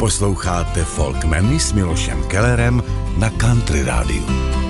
Posloucháte Folkmeny s Milošem Kellerem na Country Rádiu.